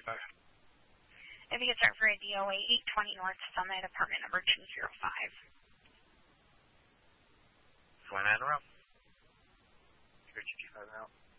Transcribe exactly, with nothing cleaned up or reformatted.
If you could start for a D O A eight twenty North Summit, apartment number two zero five. Four nine in a row. Two five out.